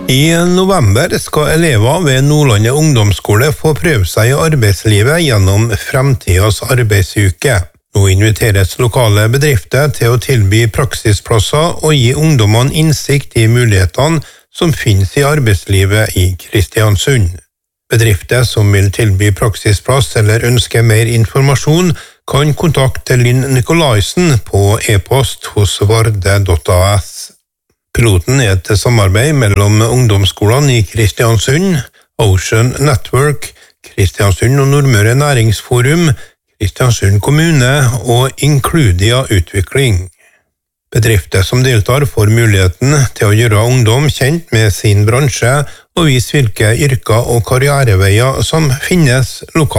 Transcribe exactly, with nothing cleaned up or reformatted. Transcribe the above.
I november skal elever ved Nordlandet ungdomsskole få prøve seg i arbeidslivet gjennom Fremtidens arbeidsuke. Nå inviteres lokale bedrifter til å tilby praksisplasser og gi ungdommene innsikt i mulighetene som finnes i arbeidslivet i Kristiansund. Bedrifter som vil tilby praksisplass eller ønsker mer informasjon, kan kontakte Lynn Nikolaisen på e-post hos varde punktum a s. Piloten er et samarbeid mellom ungdomsskolene i Kristiansund, Ocean Network, Kristiansund og Nordmøre Næringsforum, Kristiansund kommune og Includia Utvikling. Bedrifter som deltar får muligheten til å gjøre ungdom kjent med sin bransje og vise hvilke yrker og karriereveier som finnes lokalt.